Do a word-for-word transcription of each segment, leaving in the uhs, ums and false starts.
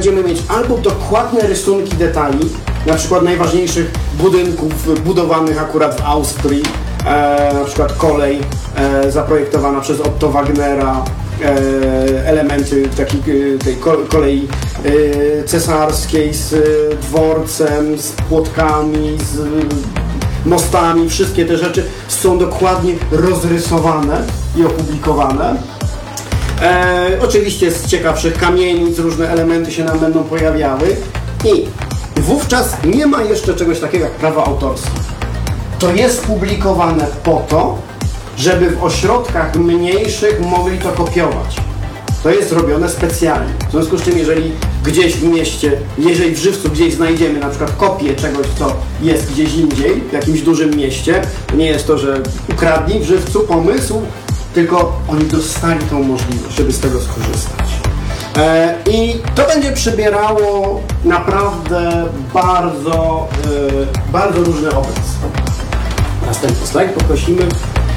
będziemy mieć albo dokładne rysunki detali, na przykład najważniejszych budynków budowanych akurat w Austrii, e, na przykład kolej e, zaprojektowana przez Otto Wagnera, e, elementy takiej, tej kolei e, cesarskiej z dworcem, z płotkami, z mostami, wszystkie te rzeczy są dokładnie rozrysowane i opublikowane. E, oczywiście z ciekawszych kamienic różne elementy się nam będą pojawiały i wówczas nie ma jeszcze czegoś takiego jak prawo autorskie. To jest publikowane po to, żeby w ośrodkach mniejszych mogli to kopiować. To jest robione specjalnie. W związku z czym, jeżeli gdzieś w mieście, jeżeli w Żywcu gdzieś znajdziemy na przykład kopię czegoś, co jest gdzieś indziej, w jakimś dużym mieście, to nie jest to, że ukradli w Żywcu pomysł, tylko oni dostali tą możliwość, żeby z tego skorzystać. E, I to będzie przybierało naprawdę bardzo, e, bardzo różny obraz. Następny slajd poprosimy.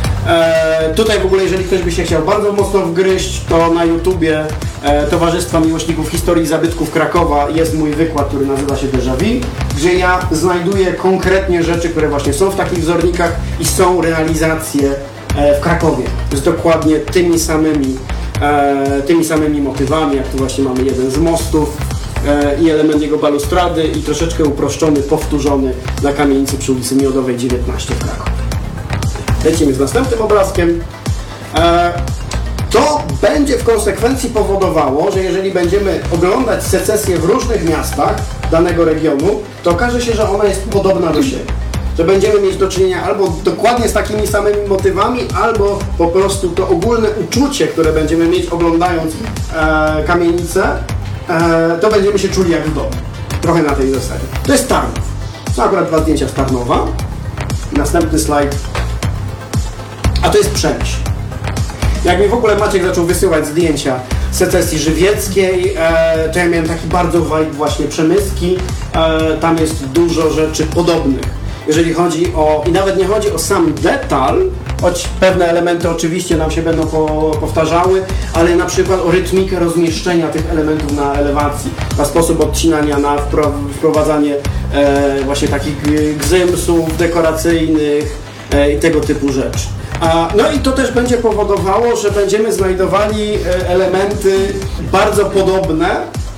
E, tutaj w ogóle, jeżeli ktoś by się chciał bardzo mocno wgryźć, to na YouTubie e, Towarzystwa Miłośników Historii i Zabytków Krakowa jest mój wykład, który nazywa się Déjà Vu, gdzie ja znajduję konkretnie rzeczy, które właśnie są w takich wzornikach i są realizacje e, w Krakowie. To jest dokładnie tymi samymi, e, tymi samymi motywami, jak tu właśnie mamy jeden z mostów e, i element jego balustrady i troszeczkę uproszczony, powtórzony na kamienicy przy ulicy Miodowej dziewiętnaście w Krakowie. Lecimy z następnym obrazkiem. E, to będzie w konsekwencji powodowało, że jeżeli będziemy oglądać secesję w różnych miastach danego regionu, to okaże się, że ona jest podobna do siebie. Że będziemy mieć do czynienia albo dokładnie z takimi samymi motywami, albo po prostu to ogólne uczucie, które będziemy mieć oglądając e, kamienicę, e, to będziemy się czuli jak w domu. Trochę na tej zasadzie. To jest Tarnów. Są akurat dwa zdjęcia z Tarnowa. Następny slajd. A to jest Przemyśl. Jak mi w ogóle Maciek zaczął wysyłać zdjęcia secesji żywieckiej, e, to ja miałem taki bardzo vibe właśnie przemyski. E, tam jest dużo rzeczy podobnych. Jeżeli chodzi o... I nawet nie chodzi o sam detal, choć pewne elementy oczywiście nam się będą po, powtarzały, ale na przykład o rytmikę rozmieszczenia tych elementów na elewacji, na sposób odcinania, na wprowadzanie e, właśnie takich gzymsów dekoracyjnych e, i tego typu rzeczy. No i to też będzie powodowało, że będziemy znajdowali elementy bardzo podobne